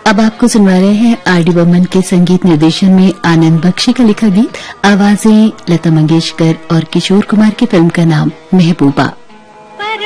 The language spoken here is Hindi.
अब आपको सुनवा रहे हैं आर.डी. बर्मन के संगीत निर्देशन में आनंद बख्शी का लिखा गीत। आवाजें लता मंगेशकर और किशोर कुमार की फिल्म का नाम महबूबा।